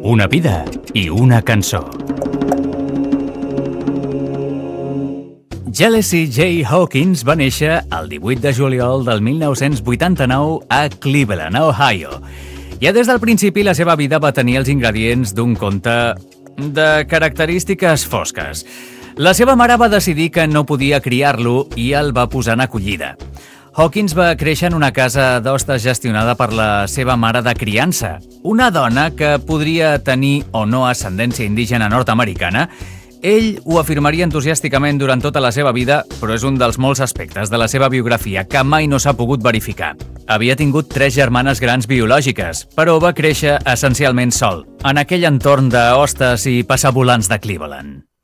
Una vida i una cançó. Jealousy J. Hawkins va néixer el 18 de juliol del 1989 a Cleveland, Ohio. Ja des del principi la seva vida va tenir els ingredients d'un conte de característiques fosques. La seva mare va decidir que no podia criar-lo i el va posar en acollida. Hawkins va créixer en una casa d'hostes gestionada per la seva mare de criança, una dona que podria tenir o no ascendència indígena nord-americana. Ell ho afirmaria entusiàsticament durant tota la seva vida, però és un dels molts aspectes de la seva biografia que mai no s'ha pogut verificar. Havia tingut 3 germanes grans biològiques, però va créixer essencialment sol, en aquell entorn d'hostes i passavolants de Cleveland.